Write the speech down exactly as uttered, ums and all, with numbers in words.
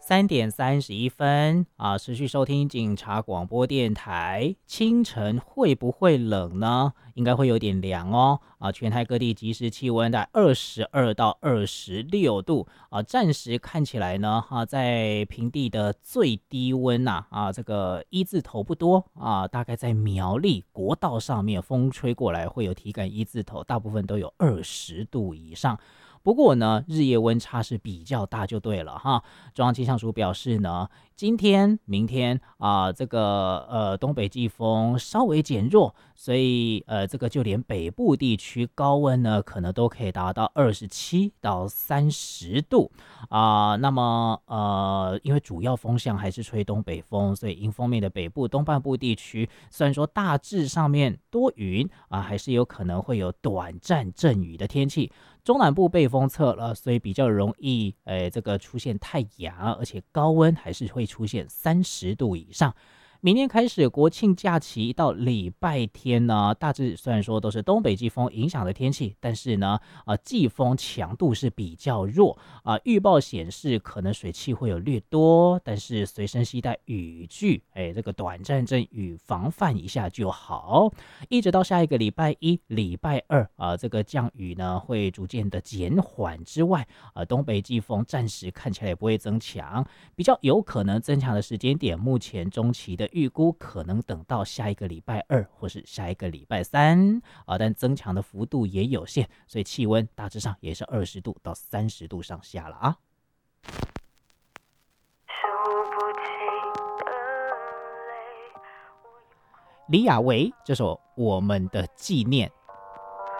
三点三十一分啊，持续收听警察广播电台。清晨会不会冷呢？应该会有点凉哦。啊，全台各地即时气温在二十二到二十六度啊，暂时看起来呢，啊，在平地的最低温呐，啊，这个一字头不多啊，大概在苗栗国道上面，风吹过来会有体感一字头，大部分都有二十度以上。不过呢，日夜温差是比较大，就对了哈。中央气象署表示呢，今天、明天啊、呃，这个呃东北季风稍微减弱，所以呃这个就连北部地区高温呢，可能都可以达到二十七到三十度啊、呃。那么呃，因为主要风向还是吹东北风，所以迎风面的北部、东半部地区，虽然说大致上面多云啊、呃，还是有可能会有短暂阵雨的天气。中南部被风侧了，所以比较容易，诶，这个出现太阳，而且高温还是会出现三十度以上。明天开始，国庆假期到礼拜天呢，大致虽然说都是东北季风影响的天气，但是呢，呃，季风强度是比较弱啊、呃。预报显示可能水汽会有略多，但是随身携带雨具，哎，这个短暂阵雨防范一下就好。一直到下一个礼拜一、礼拜二啊、呃，这个降雨呢会逐渐的减缓之外，呃，东北季风暂时看起来也不会增强，比较有可能增强的时间点，目前中期的预估可能等到下一个礼拜二或是下一个礼拜三啊，但增强的幅度也有限，所以气温大致上也是二十度到三十度上下了啊。李亚维这首《我们的纪念》